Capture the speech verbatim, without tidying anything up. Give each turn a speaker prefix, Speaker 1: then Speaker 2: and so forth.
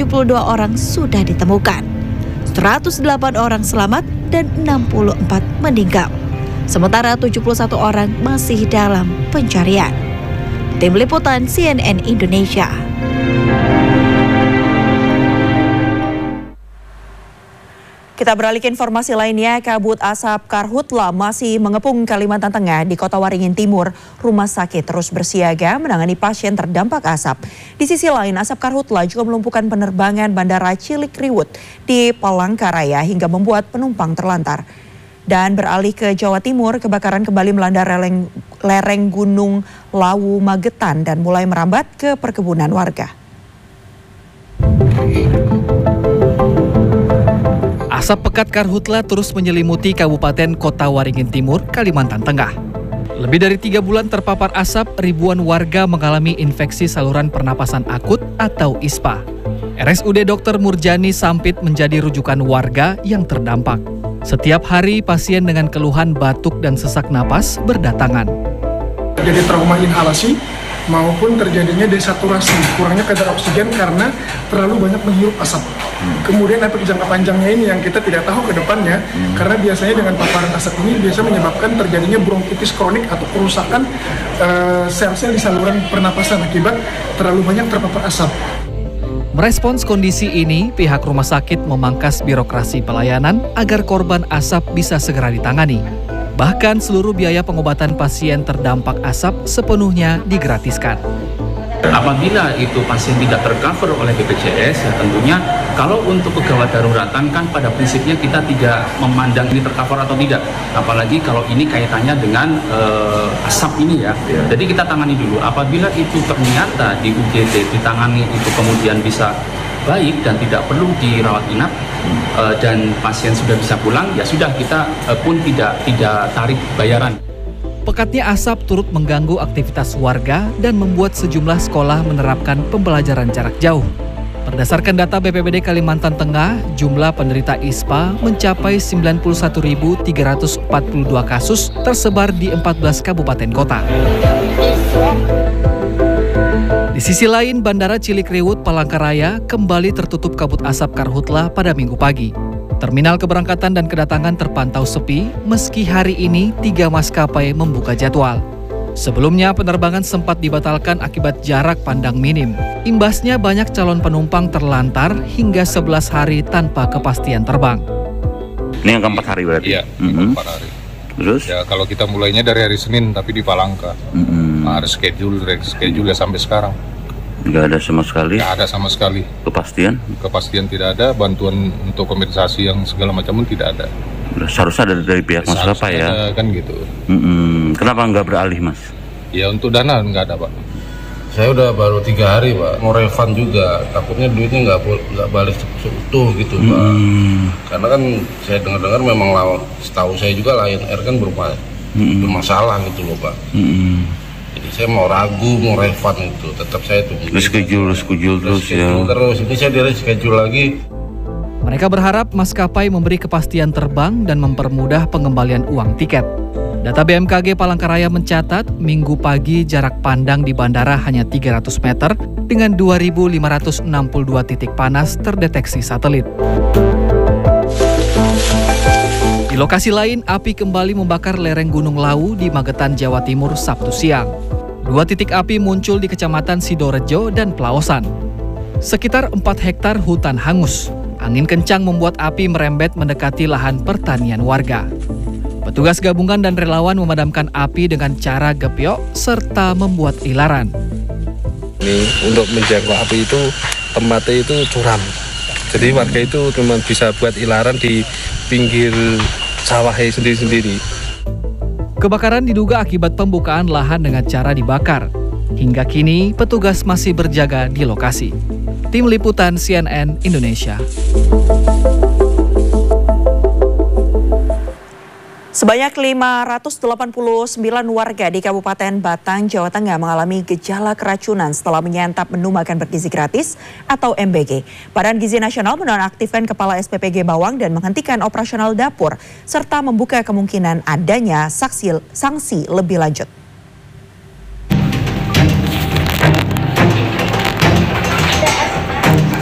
Speaker 1: tujuh puluh dua orang sudah ditemukan. seratus delapan orang selamat dan enam puluh empat meninggal. Sementara tujuh puluh satu orang masih dalam pencarian. Tim Liputan C N N Indonesia. Kita beralih ke informasi lainnya, kabut asap karhutla masih mengepung Kalimantan Tengah. Di Kota Waringin Timur, rumah sakit terus bersiaga menangani pasien terdampak asap. Di sisi lain, asap karhutla juga melumpuhkan penerbangan Bandara Cilikriwut di Palangkaraya hingga membuat penumpang terlantar. Dan beralih ke Jawa Timur, kebakaran kembali melanda lereng, lereng Gunung Lawu Magetan dan mulai merambat ke perkebunan warga.
Speaker 2: Asap pekat karhutla terus menyelimuti Kabupaten Kota Waringin Timur, Kalimantan Tengah. Lebih dari tiga bulan terpapar asap, ribuan warga mengalami infeksi saluran pernapasan akut atau I S P A. R S U D Dokter Murjani Sampit menjadi rujukan warga yang terdampak. Setiap hari pasien dengan keluhan batuk dan sesak napas berdatangan.
Speaker 3: Jadi trauma inhalasi maupun terjadinya desaturasi, kurangnya kadar oksigen karena terlalu banyak menghirup asap. Hmm. Kemudian efek jangka panjangnya ini yang kita tidak tahu ke depannya, hmm. karena biasanya dengan paparan asap ini biasa menyebabkan terjadinya bronkitis kronik atau kerusakan uh, sel-sel di saluran pernapasan akibat terlalu banyak terpapar asap.
Speaker 2: Merespons kondisi ini, pihak rumah sakit memangkas birokrasi pelayanan agar korban asap bisa segera ditangani. Bahkan seluruh biaya pengobatan pasien terdampak asap sepenuhnya digratiskan.
Speaker 4: Apabila itu pasien tidak tercover oleh B P J S, ya tentunya kalau untuk kegawat daruratan kan pada prinsipnya kita tidak memandang ini tercover atau tidak. Apalagi kalau ini kaitannya dengan uh, asap ini ya. ya. Jadi kita tangani dulu. Apabila itu ternyata di U G D ditangani itu kemudian bisa baik dan tidak perlu dirawat inap hmm. uh, dan pasien sudah bisa pulang, ya sudah kita uh, pun tidak tidak tarik bayaran.
Speaker 2: Pekatnya asap turut mengganggu aktivitas warga dan membuat sejumlah sekolah menerapkan pembelajaran jarak jauh. Berdasarkan data B P B D Kalimantan Tengah, jumlah penderita I S P A mencapai sembilan puluh satu ribu tiga ratus empat puluh dua kasus tersebar di empat belas kabupaten kota. Di sisi lain, Bandara Cilikriwut Palangkaraya kembali tertutup kabut asap karhutla pada Minggu pagi. Terminal keberangkatan dan kedatangan terpantau sepi, meski hari ini tiga maskapai membuka jadwal. Sebelumnya, penerbangan sempat dibatalkan akibat jarak pandang minim. Imbasnya banyak calon penumpang terlantar hingga sebelas hari tanpa kepastian terbang.
Speaker 5: Ini yang keempat hari berarti?
Speaker 6: Iya,
Speaker 5: mm-hmm.
Speaker 6: keempat hari.
Speaker 5: Terus?
Speaker 6: Ya, kalau kita mulainya dari hari Senin, tapi di Palangka. Mm-hmm. Nah, ada schedule, schedule sampai sekarang.
Speaker 5: Nggak ada sama sekali?
Speaker 6: Nggak ada sama sekali.
Speaker 5: Kepastian?
Speaker 6: Kepastian tidak ada, bantuan untuk kompensasi yang segala macam pun tidak ada.
Speaker 5: Seharusnya ada dari pihak maskapai ya?
Speaker 6: Ada, kan gitu.
Speaker 5: Mm-mm. Kenapa nggak beralih, Mas?
Speaker 6: Ya untuk dana nggak ada, Pak.
Speaker 7: Saya udah baru tiga hari, Pak. Mau refund juga, takutnya duitnya nggak nggak balik seutuh gitu, Pak. Mm. Karena kan saya dengar-dengar memang lawan, setahu saya juga Lion Air kan berupa, mm. bermasalah gitu loh, Pak. Mm. Jadi saya mau ragu, mau refund itu, tetap saya tunggu.
Speaker 5: Reschedule, reschedule terus ya.
Speaker 7: Terus, ini saya di reschedule lagi.
Speaker 2: Mereka berharap maskapai memberi kepastian terbang dan mempermudah pengembalian uang tiket. Data B M K G Palangkaraya mencatat, Minggu pagi jarak pandang di bandara hanya tiga ratus meter dengan dua ribu lima ratus enam puluh dua titik panas terdeteksi satelit. Di lokasi lain, api kembali membakar lereng Gunung Lawu di Magetan, Jawa Timur, Sabtu siang. Dua titik api muncul di Kecamatan Sidorejo dan Pelaosan. Sekitar empat hektar hutan hangus. Angin kencang membuat api merembet mendekati lahan pertanian warga. Petugas gabungan dan relawan memadamkan api dengan cara gebyok serta membuat ilaran.
Speaker 8: Ini untuk menjangkau api itu tempatnya itu curam. Jadi warga itu cuma bisa buat ilaran di pinggir sawah sendiri-sendiri.
Speaker 2: Kebakaran diduga akibat pembukaan lahan dengan cara dibakar. Hingga kini, petugas masih berjaga di lokasi. Tim Liputan C N N Indonesia.
Speaker 1: Sebanyak lima ratus delapan puluh sembilan warga di Kabupaten Batang, Jawa Tengah mengalami gejala keracunan setelah menyantap menu makan bergizi gratis atau M B G. Badan Gizi Nasional menonaktifkan Kepala S P P G Bawang dan menghentikan operasional dapur, serta membuka kemungkinan adanya saksi, sanksi lebih lanjut.